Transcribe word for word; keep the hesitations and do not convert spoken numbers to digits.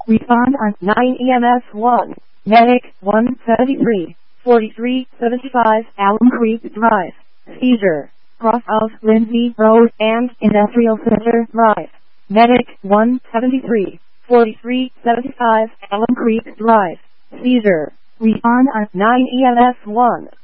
Respond on nine E M S one. Medic one seventy-three, forty-three seventy-five Alum Creek Drive. Seizure. Cross of Lindsay Road and Industrial Center Drive. Medic one seventy-three, forty-three seventy-five Alum Creek Drive. Seizure. Respond on nine E M S one.